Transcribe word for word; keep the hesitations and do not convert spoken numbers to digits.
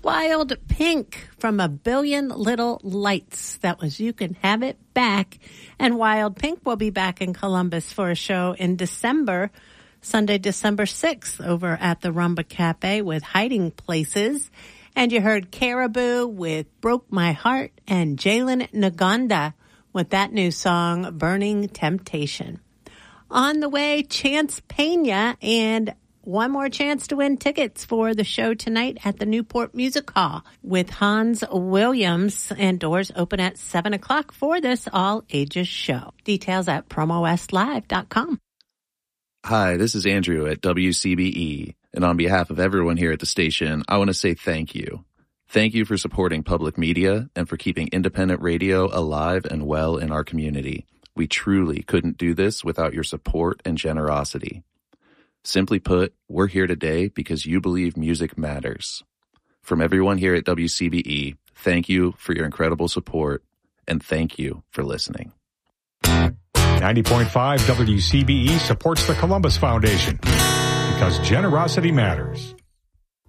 Wild Pink from A Billion Little Lights. That was You Can Have It Back. And Wild Pink will be back in Columbus for a show in December, Sunday, December sixth, over at the Rumba Cafe with Hiding Places. And you heard Caribou with Broke My Heart and Jalen Naganda with that new song, Burning Temptation. On the way, Chance Pena, and one more chance to win tickets for the show tonight at the Newport Music Hall with Hans Williams, and doors open at seven o'clock for this all-ages show. Details at promo west live dot com. Hi, this is Andrew at W C B E, and on behalf of everyone here at the station, I want to say thank you. Thank you for supporting public media and for keeping independent radio alive and well in our community. We truly couldn't do this without your support and generosity. Simply put, we're here today because you believe music matters. From everyone here at W C B E, thank you for your incredible support, and thank you for listening. ninety point five W C B E supports the Columbus Foundation because generosity matters.